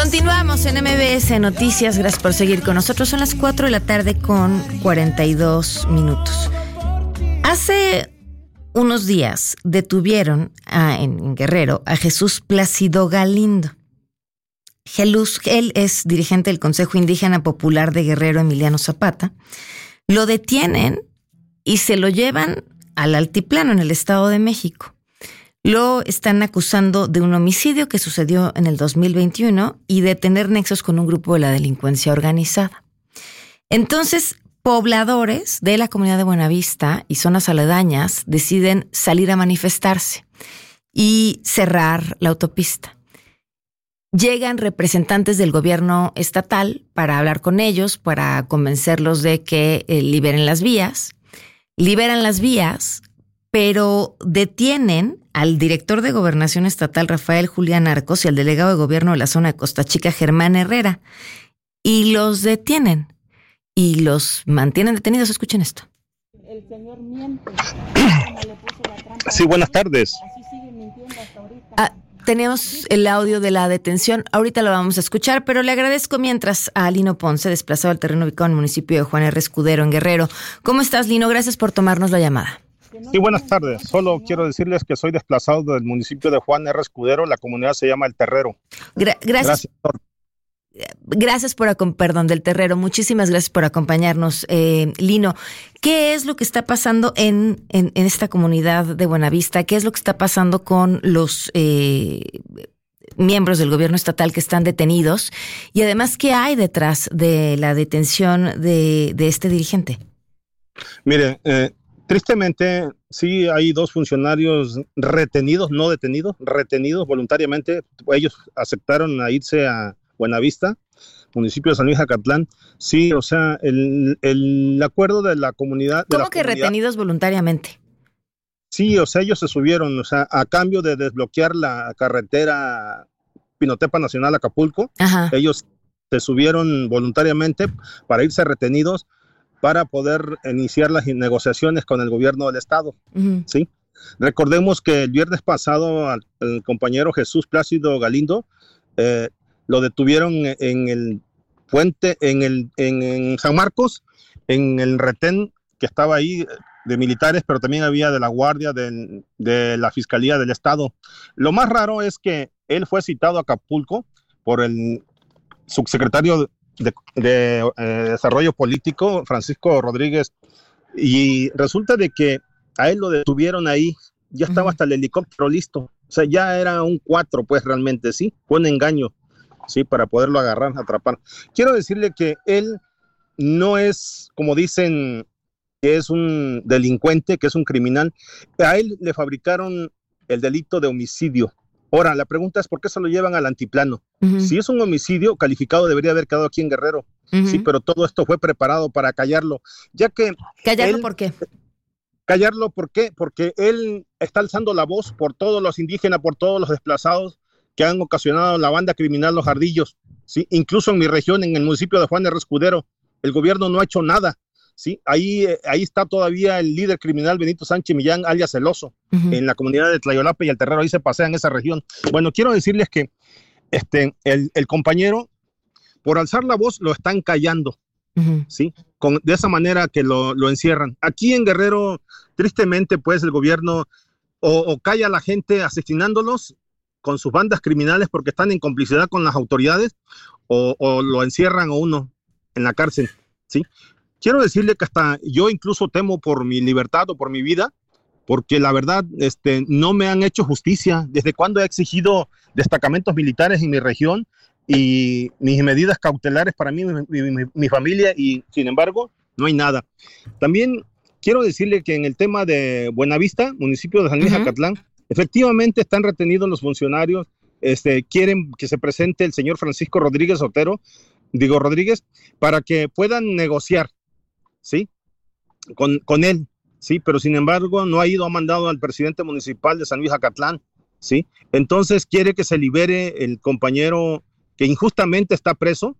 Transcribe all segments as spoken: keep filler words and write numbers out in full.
Continuamos en M B S Noticias. Gracias por seguir con nosotros. Son las cuatro de la tarde con cuarenta y dos minutos. Hace unos días detuvieron a, en Guerrero a Jesús Plácido Galindo. Jesús, él es dirigente del Consejo Indígena Popular de Guerrero, Emiliano Zapata. Lo detienen y se lo llevan al altiplano en el Estado de México. Lo están acusando de un homicidio que sucedió en el dos mil veintiuno y de tener nexos con un grupo de la delincuencia organizada. Entonces, pobladores de la comunidad de Buenavista y zonas aledañas deciden salir a manifestarse y cerrar la autopista. Llegan representantes del gobierno estatal para hablar con ellos, para convencerlos de que eh, liberen las vías. Liberan las vías, pero detienen al director de Gobernación Estatal, Rafael Julián Arcos, y al delegado de gobierno de la zona de Costa Chica, Germán Herrera, y los detienen y los mantienen detenidos. Escuchen esto. El señor miente. Sí, buenas tardes. Así sigue mintiendo hasta ahorita. Ah, teníamos el audio de la detención, ahorita lo vamos a escuchar, pero le agradezco mientras a Lino Ponce, desplazado al terreno ubicado en el municipio de Juan R. Escudero, en Guerrero. ¿Cómo estás, Lino? Gracias por tomarnos la llamada. Sí, buenas tardes. Solo quiero decirles que soy desplazado del municipio de Juan R. Escudero. La comunidad se llama El Terrero. Gra- gracias. Gracias. Gracias por, perdón, del Terrero. Muchísimas gracias por acompañarnos, eh, Lino. ¿Qué es lo que está pasando en, en, en esta comunidad de Buenavista? ¿Qué es lo que está pasando con los eh, miembros del gobierno estatal que están detenidos? Y además, ¿qué hay detrás de la detención de, de este dirigente? Mire, eh, tristemente, sí hay dos funcionarios retenidos, no detenidos, retenidos voluntariamente. Ellos aceptaron a irse a Buenavista, municipio de San Luis Acatlán. Sí, o sea, el, el acuerdo de la comunidad... ¿Cómo la que comunidad, retenidos voluntariamente? Sí, o sea, ellos se subieron, o sea, a cambio de desbloquear la carretera Pinotepa Nacional Acapulco. Ajá. Ellos se subieron voluntariamente para irse retenidos para poder iniciar las negociaciones con el gobierno del estado. Uh-huh. ¿Sí? Recordemos que el viernes pasado al, al compañero Jesús Plácido Galindo eh, lo detuvieron en el puente, en, el, en, en San Marcos, en el retén que estaba ahí de militares, pero también había de la guardia de, de la Fiscalía del Estado. Lo más raro es que él fue citado a Acapulco por el subsecretario de, de eh, Desarrollo Político, Francisco Rodríguez, y resulta de que a él lo detuvieron ahí, ya estaba uh-huh. hasta el helicóptero listo, o sea, ya era un cuatro, pues realmente, sí, fue un engaño. Sí, para poderlo agarrar, atrapar. Quiero decirle que él no es, como dicen, que es un delincuente, que es un criminal. A él le fabricaron el delito de homicidio. Ahora, la pregunta es, ¿por qué se lo llevan al altiplano? Uh-huh. Si es un homicidio calificado, debería haber quedado aquí en Guerrero. Uh-huh. Sí, pero todo esto fue preparado para callarlo. Ya que ¿Callarlo él, por qué? Callarlo, ¿por qué? Porque él está alzando la voz por todos los indígenas, por todos los desplazados que han ocasionado la banda criminal Los Ardillos, ¿sí? Incluso en mi región, en el municipio de Juan R. Escudero, el gobierno no ha hecho nada, ¿sí? Ahí, ahí está todavía el líder criminal Benito Sánchez Millán, alias El Oso, uh-huh. en la comunidad de Tlayolapa y El Terrero, ahí se pasea en esa región. Bueno, quiero decirles que este, el, el compañero, por alzar la voz, lo están callando, uh-huh. ¿sí? Con, de esa manera que lo, lo encierran. Aquí en Guerrero, tristemente, pues, el gobierno o, o calla a la gente asesinándolos, con sus bandas criminales porque están en complicidad con las autoridades, o, o lo encierran a uno en la cárcel, ¿sí? Quiero decirle que hasta yo incluso temo por mi libertad o por mi vida, porque la verdad este, no me han hecho justicia. Desde cuando he exigido destacamentos militares en mi región y mis medidas cautelares para mí, mi, mi, mi familia, y sin embargo no hay nada. También quiero decirle que en el tema de Buenavista, municipio de San Luis uh-huh. Acatlán, efectivamente están retenidos los funcionarios, este, quieren que se presente el señor Francisco Rodríguez Otero, digo Rodríguez, para que puedan negociar, ¿sí? Con, con él, ¿sí? Pero sin embargo no ha ido, ha mandado al presidente municipal de San Luis Acatlán, ¿sí? Entonces quiere que se libere el compañero que injustamente está preso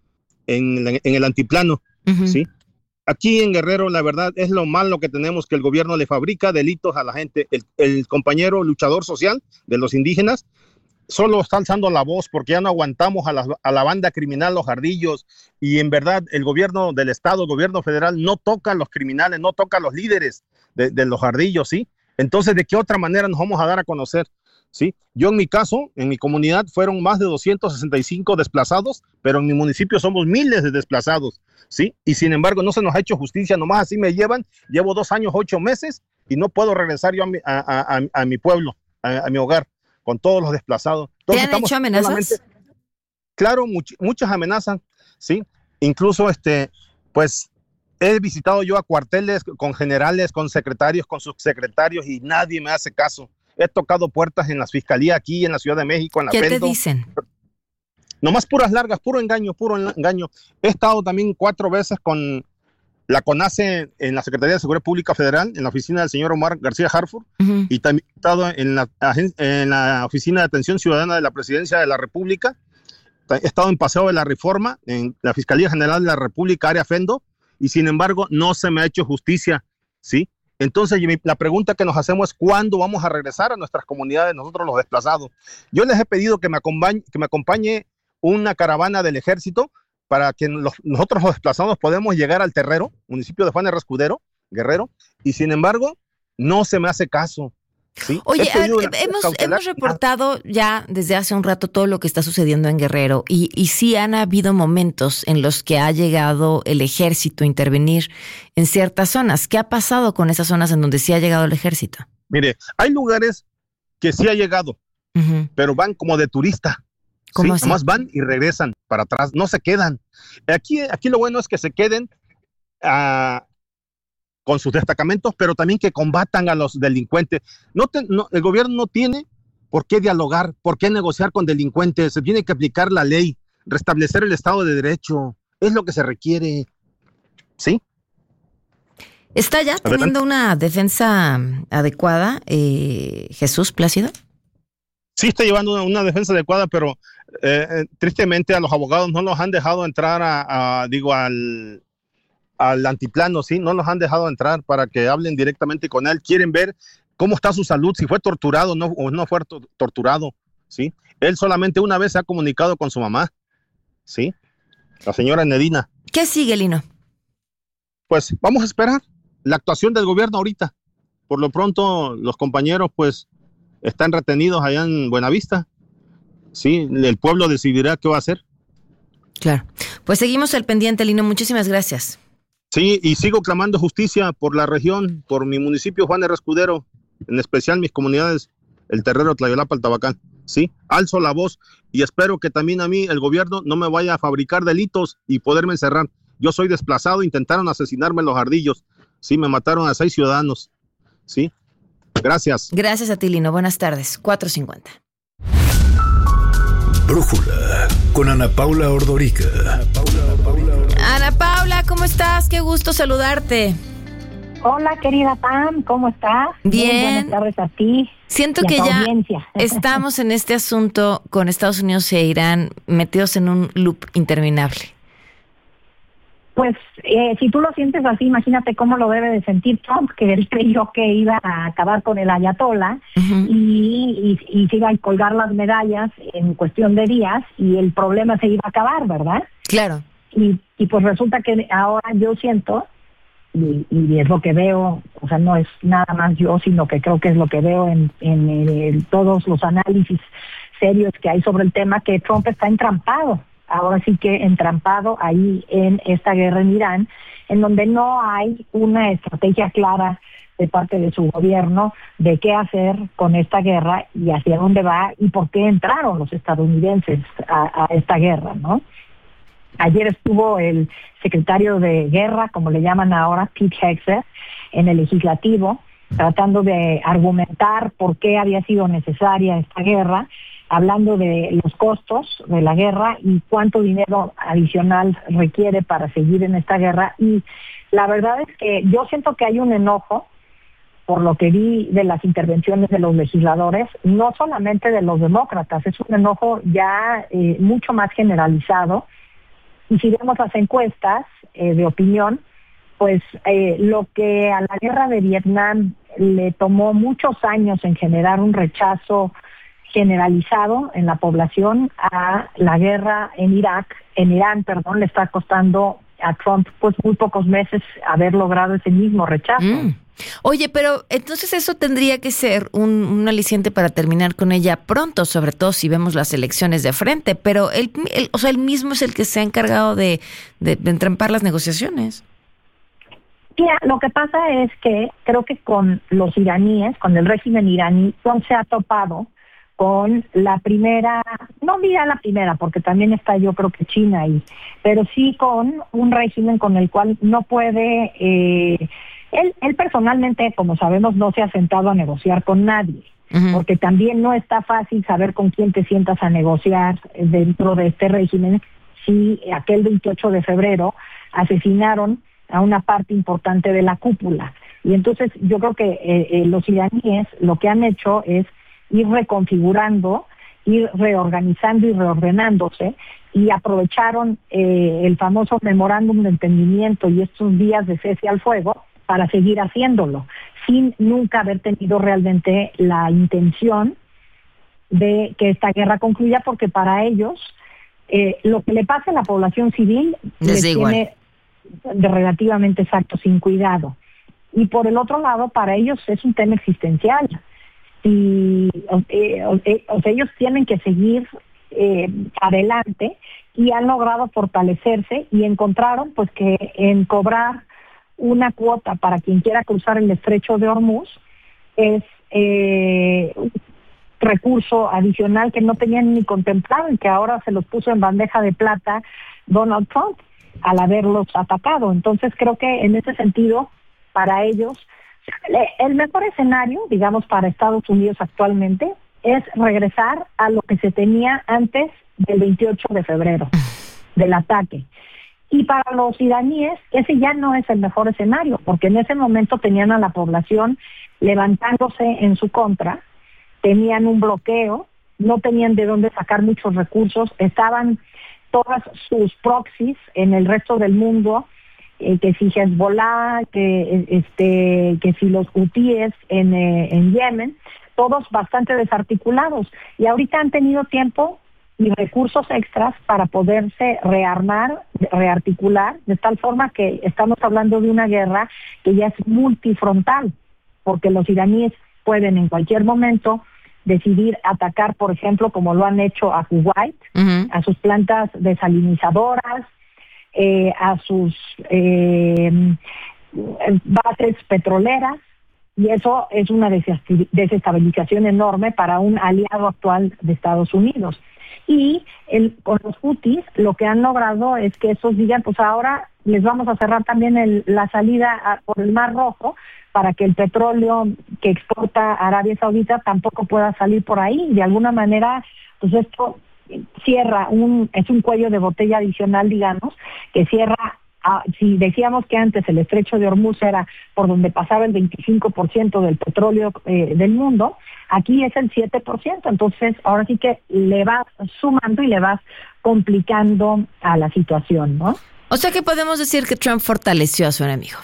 en, en el altiplano, uh-huh. ¿sí? Aquí en Guerrero, la verdad, es lo malo que tenemos, que el gobierno le fabrica delitos a la gente. El, el compañero luchador social de los indígenas solo está alzando la voz porque ya no aguantamos a la, a la banda criminal, los Ardillos, y en verdad el gobierno del estado, el gobierno federal no toca a los criminales, no toca a los líderes de, de los Ardillos, ¿sí? Entonces, ¿de qué otra manera nos vamos a dar a conocer? ¿Sí? Yo en mi caso, en mi comunidad fueron más de doscientos sesenta y cinco desplazados, pero en mi municipio somos miles de desplazados, ¿sí? Y sin embargo no se nos ha hecho justicia, nomás así me llevan, llevo dos años, ocho meses y no puedo regresar yo a mi, a, a, a, a mi pueblo, a, a mi hogar, con todos los desplazados. Entonces, ¿te han hecho amenazas? Claro, much, muchas amenazas, ¿sí? Incluso, este, pues, he visitado yo a cuarteles con generales, con secretarios, con subsecretarios y nadie me hace caso. He tocado puertas en la fiscalía aquí en la Ciudad de México, en la ¿Qué Pendo. te dicen? Nomás puras largas, puro engaño, puro engaño. He estado también cuatro veces con la CONACE en la Secretaría de Seguridad Pública Federal, en la oficina del señor Omar García Harford, uh-huh. y también he estado en la, en la Oficina de Atención Ciudadana de la Presidencia de la República. He estado en Paseo de la Reforma, en la Fiscalía General de la República, área Fendo, y sin embargo no se me ha hecho justicia, ¿sí? Entonces la pregunta que nos hacemos es ¿cuándo vamos a regresar a nuestras comunidades, nosotros los desplazados? Yo les he pedido que me acompañe, que me acompañe una caravana del ejército para que los, nosotros los desplazados podamos llegar al Terrero, municipio de Juan R. Escudero, Guerrero, y sin embargo no se me hace caso. ¿Sí? Oye, a ver, hemos, hemos reportado ya desde hace un rato todo lo que está sucediendo en Guerrero y, y sí han habido momentos en los que ha llegado el ejército a intervenir en ciertas zonas. ¿Qué ha pasado con esas zonas en donde sí ha llegado el ejército? Mire, hay lugares que sí ha llegado, uh-huh. pero van como de turista. ¿Cómo ¿sí? así? Nomás van y regresan para atrás, no se quedan. Aquí, aquí lo bueno es que se queden a... Uh, con sus destacamentos, pero también que combatan a los delincuentes. No te, no, el gobierno no tiene por qué dialogar, por qué negociar con delincuentes, se tiene que aplicar la ley, restablecer el Estado de Derecho, es lo que se requiere, ¿sí? ¿Está ya Adelante. Teniendo una defensa adecuada, eh, Jesús Plácido? Sí está llevando una, una defensa adecuada, pero eh, tristemente a los abogados no los han dejado entrar a, a digo, al... al antiplano, sí, no los han dejado entrar para que hablen directamente con él, quieren ver cómo está su salud, si fue torturado no, o no fue to- torturado, sí, él solamente una vez se ha comunicado con su mamá, sí, la señora Nedina. ¿Qué sigue, Lino? Pues vamos a esperar la actuación del gobierno ahorita, por lo pronto los compañeros pues están retenidos allá en Buenavista, sí, el pueblo decidirá qué va a hacer. Claro, pues seguimos al pendiente, Lino, muchísimas gracias. Sí, y sigo clamando justicia por la región, por mi municipio Juan R. Escudero, en especial mis comunidades, el Terrero, Tlayolapa, el Tabacán. Sí, alzo la voz y espero que también a mí el gobierno no me vaya a fabricar delitos y poderme encerrar. Yo soy desplazado, intentaron asesinarme en Los Ardillos. Sí, me mataron a seis ciudadanos. Sí, gracias. Gracias a ti, Lino. Buenas tardes. cuatro cincuenta. Brújula con Ana Paula Ordorica. Ana Paula, Ana Paula Ordorica. Ana Paula, ¿cómo estás? Qué gusto saludarte. Hola, querida Pam, ¿cómo estás? Bien. Muy buenas tardes a ti. Siento y a que tu ya audiencia. Estamos en este asunto con Estados Unidos e Irán metidos en un loop interminable. Pues eh, si tú lo sientes así, imagínate cómo lo debe de sentir Trump, que él creyó que iba a acabar con el ayatollah uh-huh. y, y, y se iba a colgar las medallas en cuestión de días y el problema se iba a acabar, ¿verdad? Claro. Y, y pues resulta que ahora yo siento, y, y es lo que veo, o sea, no es nada más yo, sino que creo que es lo que veo en, en, en todos los análisis serios que hay sobre el tema, que Trump está entrampado. Ahora sí que entrampado ahí en esta guerra en Irán, en donde no hay una estrategia clara de parte de su gobierno de qué hacer con esta guerra y hacia dónde va y por qué entraron los estadounidenses a, a esta guerra, ¿no? Ayer estuvo el secretario de Guerra, como le llaman ahora, Pete Hegseth, en el legislativo, tratando de argumentar por qué había sido necesaria esta guerra, hablando de los costos de la guerra y cuánto dinero adicional requiere para seguir en esta guerra. Y la verdad es que yo siento que hay un enojo, por lo que vi de las intervenciones de los legisladores, no solamente de los demócratas, es un enojo ya eh, mucho más generalizado. Y si vemos las encuestas eh, de opinión, pues eh, lo que a la guerra de Vietnam le tomó muchos años en generar un rechazo generalizado en la población a la guerra en Irak, en Irán, perdón, le está costando a Trump pues muy pocos meses haber logrado ese mismo rechazo. Mm. Oye, pero entonces eso tendría que ser un, un aliciente para terminar con ella pronto, sobre todo si vemos las elecciones de frente, pero él, él o sea, él mismo es el que se ha encargado de, de, de entrampar las negociaciones. Mira, lo que pasa es que creo que con los iraníes, con el régimen iraní, Trump se ha topado con la primera, no diría la primera, porque también está yo creo que China ahí, pero sí con un régimen con el cual no puede, eh, él, él personalmente, como sabemos, no se ha sentado a negociar con nadie, uh-huh. porque también no está fácil saber con quién te sientas a negociar dentro de este régimen si aquel veintiocho de febrero asesinaron a una parte importante de la cúpula. Y entonces yo creo que eh, eh, los iraníes lo que han hecho es ir reconfigurando, ir reorganizando y reordenándose, y aprovecharon eh, el famoso memorándum de entendimiento y estos días de cese al fuego para seguir haciéndolo, sin nunca haber tenido realmente la intención de que esta guerra concluya, porque para ellos eh, lo que le pasa a la población civil les tiene de relativamente exacto, sin cuidado. Y por el otro lado, para ellos es un tema existencial. Y eh, eh, o sea, ellos tienen que seguir eh, adelante, y han logrado fortalecerse y encontraron pues que en cobrar una cuota para quien quiera cruzar el estrecho de Hormuz es eh, un recurso adicional que no tenían ni contemplado y que ahora se los puso en bandeja de plata Donald Trump al haberlos atacado. Entonces creo que en ese sentido, para ellos, el mejor escenario, digamos, para Estados Unidos actualmente es regresar a lo que se tenía antes del veintiocho de febrero, del ataque. Y para los iraníes, ese ya no es el mejor escenario, porque en ese momento tenían a la población levantándose en su contra, tenían un bloqueo, no tenían de dónde sacar muchos recursos, estaban todas sus proxies en el resto del mundo, eh, que si Hezbollah, que este, que si los hutíes en, eh, en Yemen, todos bastante desarticulados, y ahorita han tenido tiempo y recursos extras para poderse rearmar, rearticular, de tal forma que estamos hablando de una guerra que ya es multifrontal, porque los iraníes pueden en cualquier momento decidir atacar, por ejemplo, como lo han hecho a Kuwait, uh-huh. a sus plantas desalinizadoras, eh, a sus eh, bases petroleras, y eso es una desestabilización enorme para un aliado actual de Estados Unidos. Y el, con los hutis lo que han logrado es que esos digan, pues ahora les vamos a cerrar también el, la salida a, por el Mar Rojo, para que el petróleo que exporta Arabia Saudita tampoco pueda salir por ahí. De alguna manera, pues esto cierra, un es un cuello de botella adicional, digamos, que cierra, a, si decíamos que antes el estrecho de Hormuz era por donde pasaba el veinticinco por ciento del petróleo eh, del mundo, aquí es el siete por ciento, entonces ahora sí que le vas sumando y le vas complicando a la situación, ¿no? O sea que podemos decir que Trump fortaleció a su enemigo.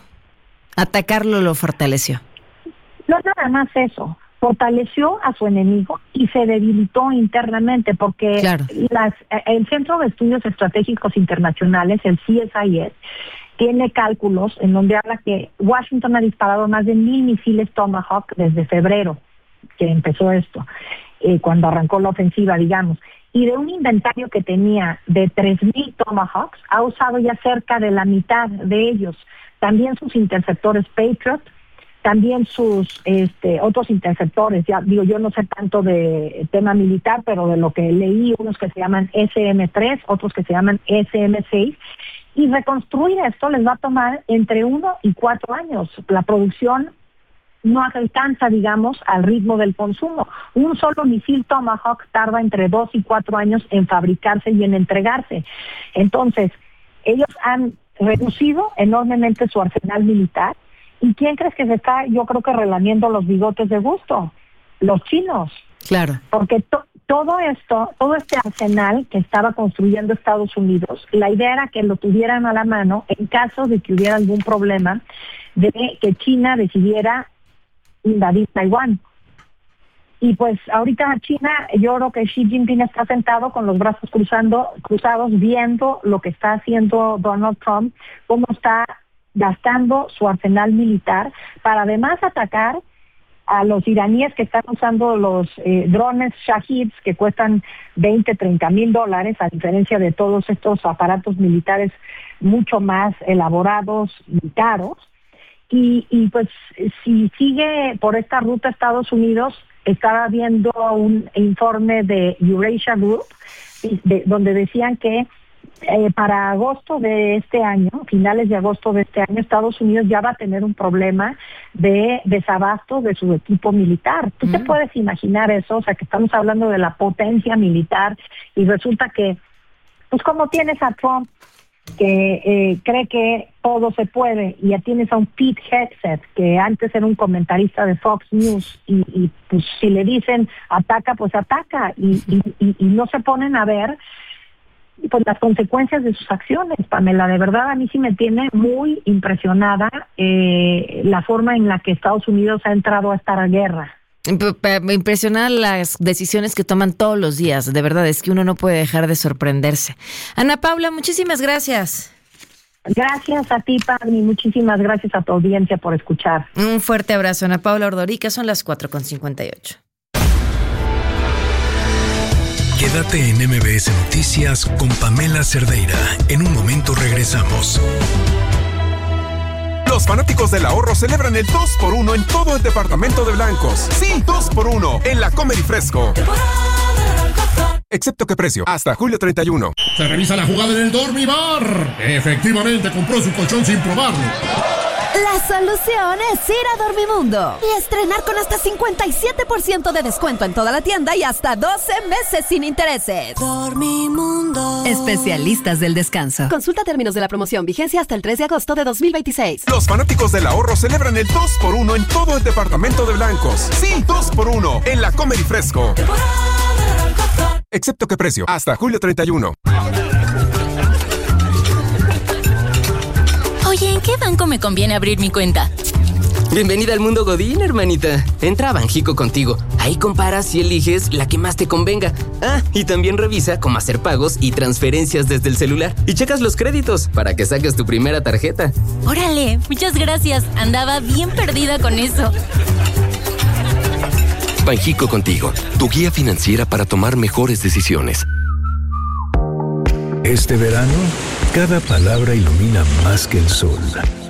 Atacarlo lo fortaleció. No nada más eso, fortaleció a su enemigo y se debilitó internamente, porque claro. las, el Centro de Estudios Estratégicos Internacionales, el C S I S, tiene cálculos en donde habla que Washington ha disparado más de mil misiles Tomahawk desde febrero, que empezó esto, eh, cuando arrancó la ofensiva, digamos. Y de un inventario que tenía de tres mil Tomahawks, ha usado ya cerca de la mitad de ellos. También sus interceptores Patriot, también sus este, otros interceptores, ya digo, yo no sé tanto de tema militar, pero de lo que leí, unos que se llaman S M tres, otros que se llaman S M seis, y reconstruir esto les va a tomar entre uno y cuatro años. La producción no alcanza, digamos, al ritmo del consumo. Un solo misil Tomahawk tarda entre dos y cuatro años en fabricarse y en entregarse. Entonces, ellos han reducido enormemente su arsenal militar. ¿Y quién crees que se está, yo creo que relamiendo los bigotes de gusto? Los chinos. Claro. Porque to, todo esto, todo este arsenal que estaba construyendo Estados Unidos, la idea era que lo tuvieran a la mano en caso de que hubiera algún problema de que China decidiera invadir Taiwán. Y pues ahorita China, yo creo que Xi Jinping está sentado con los brazos cruzando, cruzados, viendo lo que está haciendo Donald Trump, cómo está gastando su arsenal militar para además atacar a los iraníes que están usando los eh, drones Shahids que cuestan veinte, treinta mil dólares, a diferencia de todos estos aparatos militares mucho más elaborados y caros. Y, y pues si sigue por esta ruta Estados Unidos, estaba viendo un informe de Eurasia Group, de, donde decían que Eh, para agosto de este año, finales de agosto de este año, Estados Unidos ya va a tener un problema de desabasto de su equipo militar. ¿Tú mm. te puedes imaginar eso? O sea, que estamos hablando de la potencia militar y resulta que, pues como tienes a Trump que eh, cree que todo se puede, y ya tienes a un Pete Hegseth que antes era un comentarista de Fox News y, y pues si le dicen ataca, pues ataca y, y, y, y no se ponen a ver pues las consecuencias de sus acciones. Pamela, de verdad a mí sí me tiene muy impresionada eh, la forma en la que Estados Unidos ha entrado a esta guerra. Me impresionan las decisiones que toman todos los días, de verdad, es que uno no puede dejar de sorprenderse. Ana Paula, muchísimas gracias. Gracias a ti, Pablo, muchísimas gracias a tu audiencia por escuchar. Un fuerte abrazo, Ana Paula Ordorica, son las cuatro con cincuenta y ocho. Quédate en M B S Noticias con Pamela Cerdeira. En un momento regresamos. Los fanáticos del ahorro celebran el dos por uno en todo el departamento de blancos. Sí, dos por uno en la Comer y Fresco. Excepto que precio, hasta julio treinta y uno. Se revisa la jugada en el Dormibar. Efectivamente compró su colchón sin probarlo. La solución es ir a Dormimundo y estrenar con hasta cincuenta y siete por ciento de descuento en toda la tienda y hasta doce meses sin intereses. Dormimundo. Especialistas del descanso. Consulta términos de la promoción, vigencia hasta el tres de agosto de dos mil veintiséis. Los fanáticos del ahorro celebran el dos por uno en todo el departamento de blancos. Sí, dos por uno en la Comer y Fresco. Excepto que precio, hasta julio treinta y uno. Oye, ¿en qué banco me conviene abrir mi cuenta? Bienvenida al mundo Godín, hermanita. Entra a Banjico Contigo. Ahí comparas y eliges la que más te convenga. Ah, y también revisa cómo hacer pagos y transferencias desde el celular. Y checas los créditos para que saques tu primera tarjeta. Órale, muchas gracias. Andaba bien perdida con eso. Banjico Contigo, tu guía financiera para tomar mejores decisiones. Este verano, cada palabra ilumina más que el sol.